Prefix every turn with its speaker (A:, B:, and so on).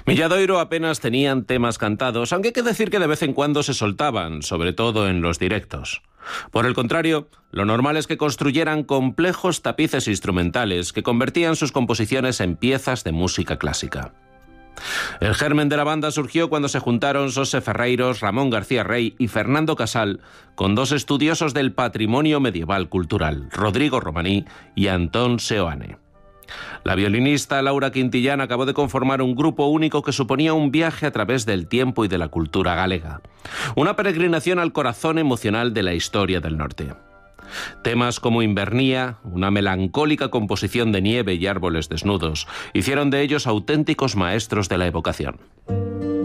A: Milladoiro apenas tenían temas cantados, aunque hay que decir que de vez en cuando se soltaban, sobre todo en los directos. Por el contrario, lo normal es que construyeran complejos tapices instrumentales que convertían sus composiciones en piezas de música clásica. El germen de la banda surgió cuando se juntaron Xosé Ferreiros, Ramón García Rey y Fernando Casal con dos estudiosos del patrimonio medieval cultural, Rodrigo Romaní y Antón Seoane. La violinista Laura Quintillán acabó de conformar un grupo único que suponía un viaje a través del tiempo y de la cultura galega, una peregrinación al corazón emocional de la historia del norte. Temas como Invernía, una melancólica composición de nieve y árboles desnudos, hicieron de ellos auténticos maestros de la evocación.